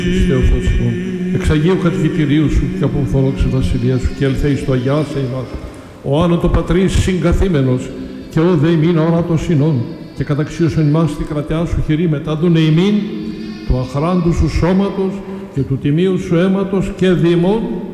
Χριστέ ο Θεός ημών, εξ Αγίου Κατοικητηρίου σου και από ορθόδοξη βασιλεία σου και ελθέει στο Αγιάσε ημάς, ο άνω το Πατρίς συγκαθήμενος και ο δε ημίν όρατος συνών και καταξίωσον ημάς τη κρατεά σου χειρή μετάντων ημίν του αχράντου σου σώματος και του τιμίου σου αίματος και δήμων